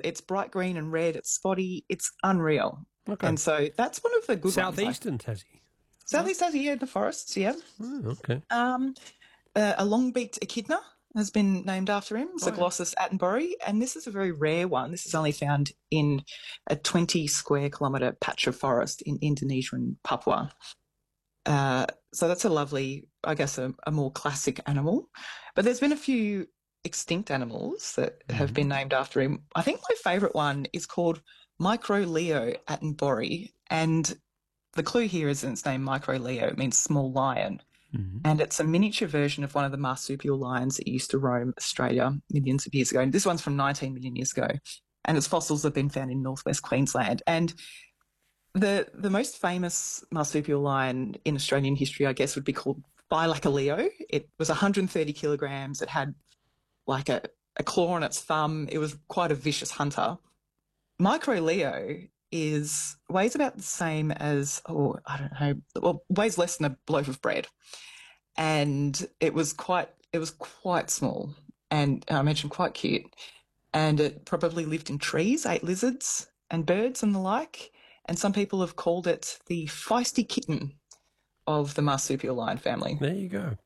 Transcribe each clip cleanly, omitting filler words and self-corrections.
It's bright green and red. It's spotty. It's unreal. Okay. And so that's one of the good ones. Southeastern Tassie. Southeast Tassie, yeah, the forests, yeah. Oh, okay. A long-beaked echidna has been named after him, Zyglossys attenborough, and this is a very rare one. This is only found in a 20 square kilometre patch of forest in Indonesia and Papua. So that's a lovely, I guess, a more classic animal. But there's been a few extinct animals that have been named after him. I think my favourite one is called Microleo attenborough, and the clue here is in its name, Microleo. It means small lion. And it's a miniature version of one of the marsupial lions that used to roam Australia millions of years ago. And this one's from 19 million years ago. And its fossils have been found in northwest Queensland. And the most famous marsupial lion in Australian history, I guess, would be called Thylacoleo. It was 130 kilograms. It had like a claw on its thumb. It was quite a vicious hunter. Microleo weighs about the same as, weighs less than a loaf of bread. And it was quite small and I mentioned quite cute. And it probably lived in trees, ate lizards and birds and the like. And some people have called it the feisty kitten of the marsupial lion family. There you go.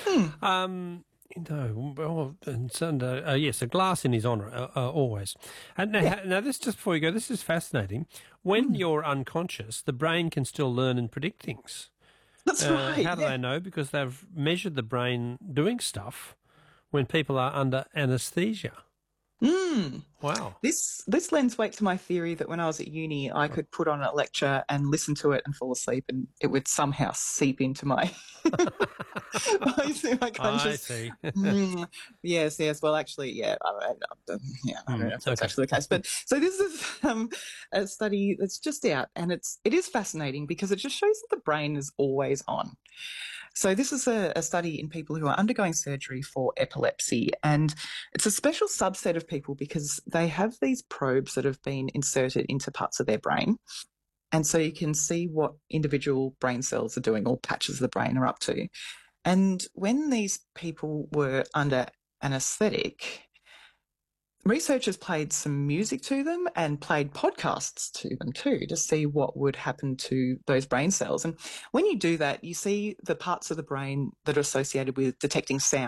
Yes, a glass in his honour, always. And now, this, just before you go, this is fascinating. When you're unconscious, the brain can still learn and predict things. That's right. How do they know? Because they've measured the brain doing stuff when people are under anaesthesia. Wow. This lends weight to my theory that when I was at uni, I could put on a lecture and listen to it and fall asleep, and it would somehow seep into my my conscious. I see. Yes. Well, actually, yeah. I don't know if that's actually the case. But so this is a study that's just out, and it is fascinating because it just shows that the brain is always on. So this is a study in people who are undergoing surgery for epilepsy, and it's a special subset of people because they have these probes that have been inserted into parts of their brain, and so you can see what individual brain cells are doing or patches of the brain are up to. And when these people were under anaesthetic, researchers played some music to them and played podcasts to them too to see what would happen to those brain cells. And when you do that, you see the parts of the brain that are associated with detecting sound